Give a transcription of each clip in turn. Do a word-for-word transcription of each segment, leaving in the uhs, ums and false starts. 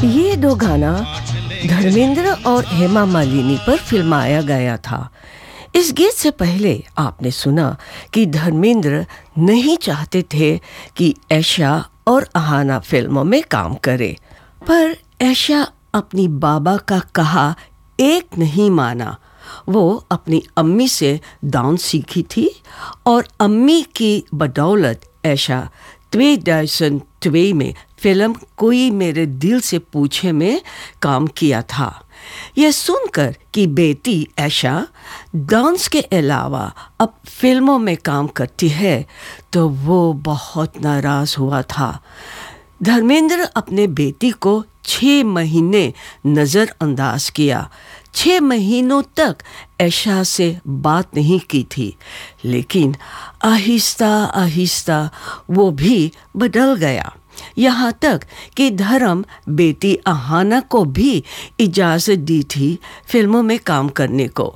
ये दो गाना धर्मेंद्र और हेमा मालिनी पर फिल्माया गया था। इस गीत से पहले आपने सुना कि धर्मेंद्र नहीं चाहते थे कि ऐशा और अहाना फिल्मों में काम करे, पर ऐशा अपनी बाबा का कहा एक नहीं माना। वो अपनी अम्मी से डांस सीखी थी और अम्मी की बदौलत ऐशा ट्वे हज़ार दो में फिल्म कोई मेरे दिल से पूछे में काम किया था। यह सुनकर कि बेटी ऐशा डांस के अलावा अब फिल्मों में काम करती है तो वो बहुत नाराज़ हुआ था। धर्मेंद्र अपने बेटी को छः महीने नज़रअंदाज किया। छः महीनों तक ऐशा से बात नहीं की थी, लेकिन आहिस्ता आहिस्ता वो भी बदल गया। यहाँ तक कि धर्म बेटी अहाना को भी इजाज़त दी थी फिल्मों में काम करने को।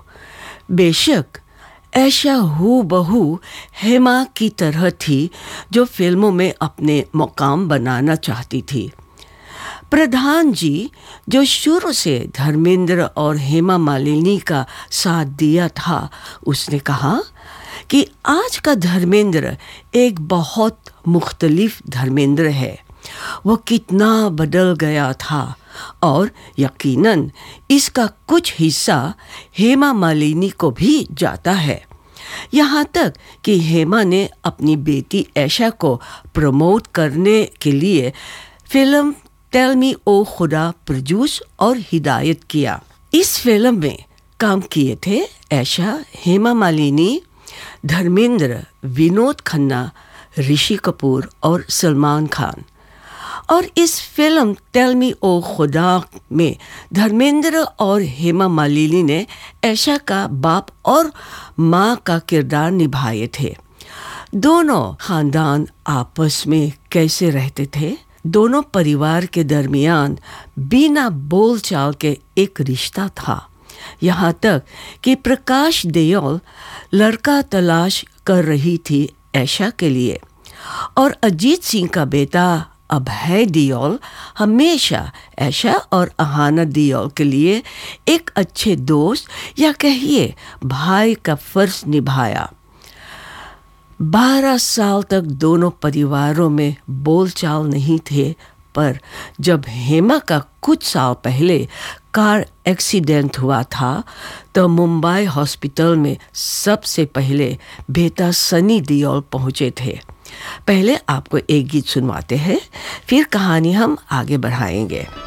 बेशक ऐशा हूबहू हेमा की तरह थी जो फिल्मों में अपने मुकाम बनाना चाहती थी। प्रधान जी, जो शुरू से धर्मेंद्र और हेमा मालिनी का साथ दिया था, उसने कहा कि आज का धर्मेंद्र एक बहुत मुख्तलिफ धर्मेंद्र है। वो कितना बदल गया था और यकीनन इसका कुछ हिस्सा हेमा मालिनी को भी जाता है। यहाँ तक कि हेमा ने अपनी बेटी ऐशा को प्रमोट करने के लिए फिल्म टेल मी ओ खुदा प्रोड्यूस और हिदायत किया। इस फिल्म में काम किए थे ऐशा, हेमा मालिनी, धर्मेंद्र, विनोद खन्ना, ऋषि कपूर और सलमान खान। और इस फिल्म टेल मी ओ खुदा में धर्मेंद्र और हेमा मालिनी ने ऐशा का बाप और माँ का किरदार निभाए थे। दोनों खानदान आपस में कैसे रहते थे? दोनों परिवार के दरमियान बिना बोलचाल के एक रिश्ता था। यहाँ तक कि प्रकाश देओल लड़का तलाश कर रही थी ऐशा के लिए, और अजीत सिंह का बेटा अभय देओल हमेशा ऐशा और अहाना देओल के लिए एक अच्छे दोस्त या कहिए भाई का फर्ज निभाया। बारह साल तक दोनों परिवारों में बोलचाल नहीं थे, पर जब हेमा का कुछ साल पहले कार एक्सीडेंट हुआ था तो मुंबई हॉस्पिटल में सबसे पहले बेटा सनी देओल पहुंचे थे। पहले आपको एक गीत सुनवाते हैं, फिर कहानी हम आगे बढ़ाएंगे।